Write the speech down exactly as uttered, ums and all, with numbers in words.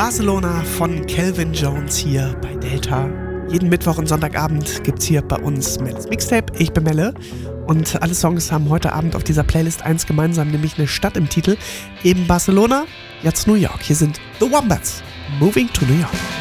Barcelona von Calvin Jones hier bei Delta. Jeden Mittwoch und Sonntagabend gibt's hier bei uns Melles Mixtape. Ich bin Melle und alle Songs haben heute Abend auf dieser Playlist eins gemeinsam, nämlich eine Stadt im Titel. Eben Barcelona, jetzt New York. Hier sind The Wombats, Moving to New York.